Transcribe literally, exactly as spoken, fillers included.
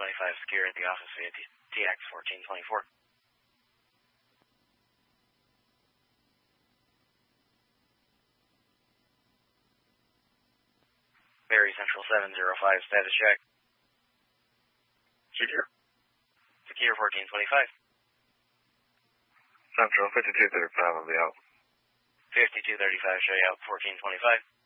twenty-five, secure at the office via T X fourteen twenty-four. Barry Central seven zero five, status check. Secure. Secure fourteen twenty-five. Central fifty-two thirty-five will be out. fifty-two thirty-five, show you out fourteen twenty-five.